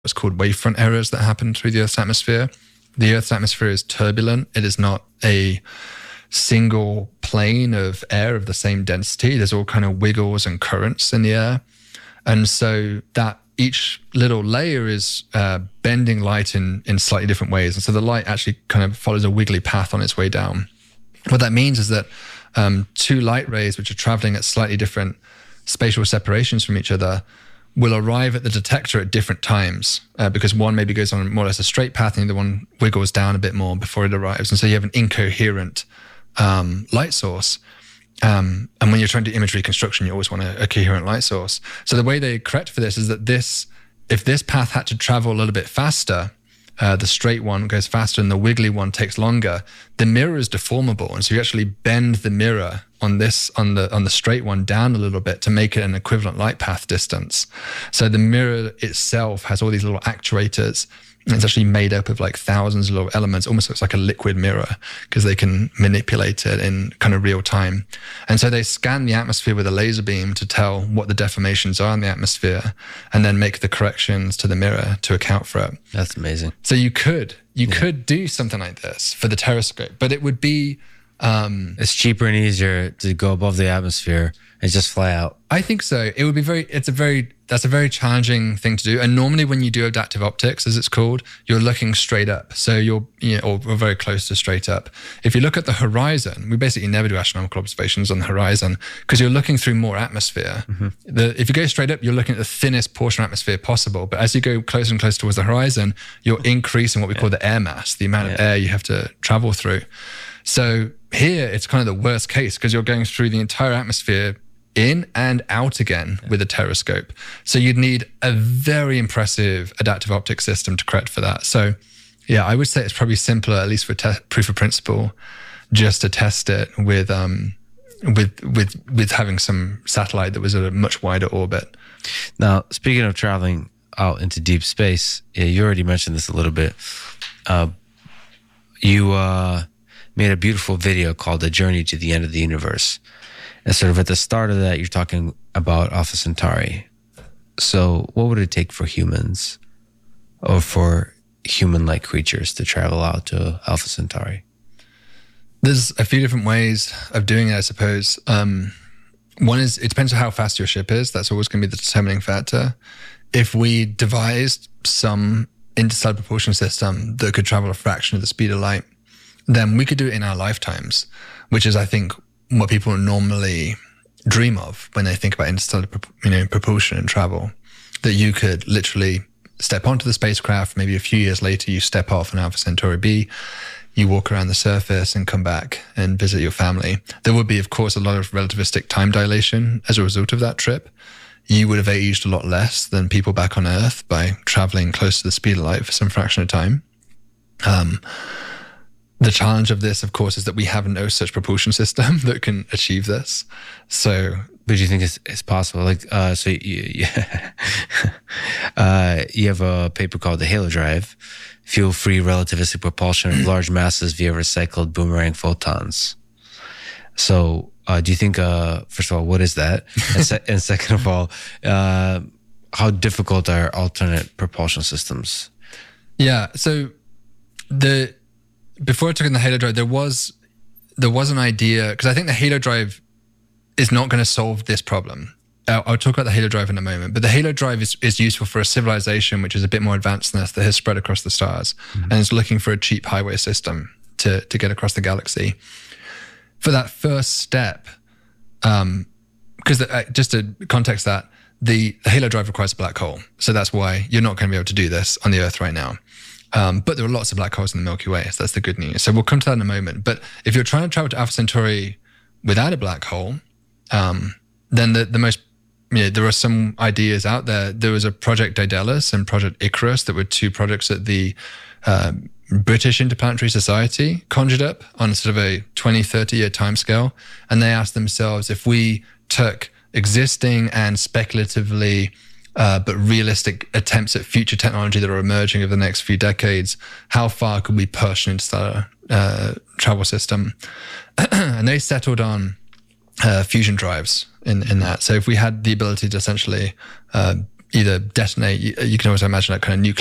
what's called wavefront errors that happen through the Earth's atmosphere. The Earth's atmosphere is turbulent. It is not a single plane of air of the same density. There's all kind of wiggles and currents in the air. And so that each little layer is bending light in slightly different ways. And so the light actually kind of follows a wiggly path on its way down. What that means is that two light rays, which are traveling at slightly different spatial separations from each other, will arrive at the detector at different times because one maybe goes on more or less a straight path and the other one wiggles down a bit more before it arrives. And so you have an incoherent light source. And when you're trying to do image reconstruction, you always want a coherent light source. So the way they correct for this is that if this path had to travel a little bit faster, the straight one goes faster and the wiggly one takes longer, the mirror is deformable. And so you actually bend the mirror on the straight one down a little bit to make it an equivalent light path distance. So the mirror itself has all these little actuators. And it's actually made up of like thousands of little elements. Almost looks like a liquid mirror because they can manipulate it in kind of real time. And so they scan the atmosphere with a laser beam to tell what the deformations are in the atmosphere and then make the corrections to the mirror to account for it. That's amazing. So you could do something like this for the Terrascope, but it would be... it's cheaper and easier to go above the atmosphere and just fly out. I think so. It would be that's a very challenging thing to do. And normally when you do adaptive optics, as it's called, you're looking straight up. So or very close to straight up. If you look at the horizon, we basically never do astronomical observations on the horizon because you're looking through more atmosphere. Mm-hmm. If you go straight up, you're looking at the thinnest portion of atmosphere possible. But as you go closer and closer towards the horizon, you're increasing what we call the air mass, the amount of air you have to travel through. So here, it's kind of the worst case because you're going through the entire atmosphere in and out again with a Terrascope. So you'd need a very impressive adaptive optics system to correct for that. So yeah, I would say it's probably simpler, at least for proof of principle, just to test it with having some satellite that was at a much wider orbit. Now, speaking of traveling out into deep space, you already mentioned this a little bit. You made a beautiful video called The Journey to the End of the Universe. And sort of at the start of that, you're talking about Alpha Centauri. So what would it take for humans or for human-like creatures to travel out to Alpha Centauri? There's a few different ways of doing it, I suppose. One is, it depends on how fast your ship is. That's always going to be the determining factor. If we devised some interstellar propulsion system that could travel a fraction of the speed of light, then we could do it in our lifetimes, which is, I think, what people normally dream of when they think about interstellar propulsion and travel. That you could literally step onto the spacecraft, maybe a few years later you step off on Alpha Centauri B, you walk around the surface and come back and visit your family. There would be, of course, a lot of relativistic time dilation as a result of that trip. You would have aged a lot less than people back on Earth by traveling close to the speed of light for some fraction of time. The challenge of this, of course, is that we have no such propulsion system that can achieve this. So, but do you think it's possible? Like, so you have a paper called the Halo Drive, fuel-free relativistic propulsion of large masses via recycled boomerang photons. So, do you think, first of all, what is that? And second of all, how difficult are alternate propulsion systems? Yeah. So before I took in the Halo Drive, there was an idea, because I think the Halo Drive is not going to solve this problem. I'll talk about the Halo Drive in a moment, but the Halo Drive is useful for a civilization which is a bit more advanced than us, that has spread across the stars, and is looking for a cheap highway system to get across the galaxy. For that first step, because just to context that, the Halo Drive requires a black hole, so that's why you're not going to be able to do this on the Earth right now. But there are lots of black holes in the Milky Way, so that's the good news. So we'll come to that in a moment. But if you're trying to travel to Alpha Centauri without a black hole, then the most, there are some ideas out there. There was a Project Daedalus and Project Icarus that were two projects that the British Interplanetary Society conjured up on sort of a 20, 30-year timescale. And they asked themselves, if we took existing and speculatively but realistic attempts at future technology that are emerging over the next few decades, how far could we push an interstellar travel system? And they settled on fusion drives in that. So if we had the ability to essentially either detonate. You can also imagine like kind of nuclear